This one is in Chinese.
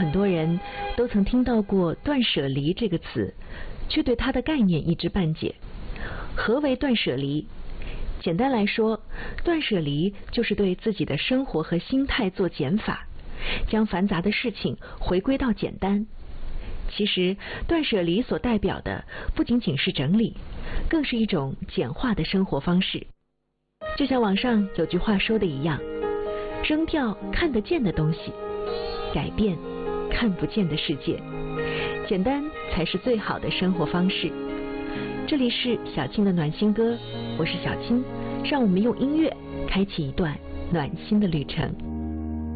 很多人都曾听到过断舍离这个词，却对它的概念一知半解。何为断舍离？简单来说，断舍离就是对自己的生活和心态做减法，将繁杂的事情回归到简单。其实，断舍离所代表的不仅仅是整理，更是一种简化的生活方式。就像网上有句话说的一样，扔掉看得见的东西，改变看不见的世界。简单才是最好的生活方式。这里是小青的暖心歌，我是小青，让我们用音乐开启一段暖心的旅程。